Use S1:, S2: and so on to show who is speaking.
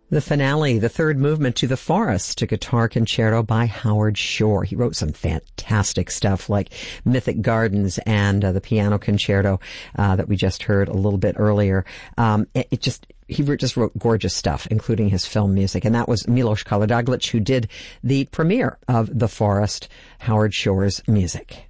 S1: The finale, the third movement to The Forest, a guitar concerto by Howard Shore. He wrote some fantastic stuff like Mythic Gardens and the piano concerto that we just heard a little bit earlier. He just wrote gorgeous stuff, including his film music. And that was Milos Kolodaglic, who did the premiere of The Forest, Howard Shore's music.